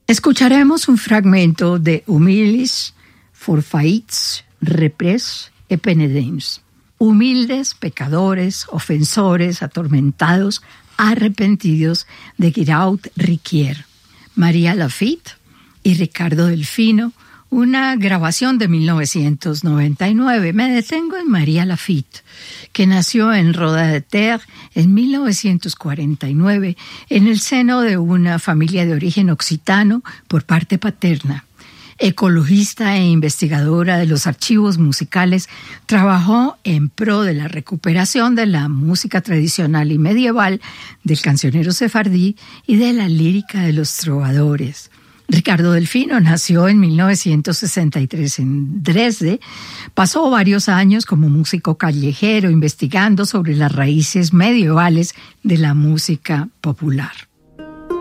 Escucharemos un fragmento de Humilis, forfaits, repres et penedents. Humildes, pecadores, ofensores, atormentados, arrepentidos, de Giraud Riquier. María Lafitte y Ricardo Delfino, una grabación de 1999. Me detengo en María Lafitte, que nació en Roda de Ter en 1949 en el seno de una familia de origen occitano por parte paterna. Ecologista e investigadora de los archivos musicales, trabajó en pro de la recuperación de la música tradicional y medieval, del cancionero sefardí y de la lírica de los trovadores. Ricardo Delfino nació en 1963 en Dresde. Pasó varios años como músico callejero investigando sobre las raíces medievales de la música popular.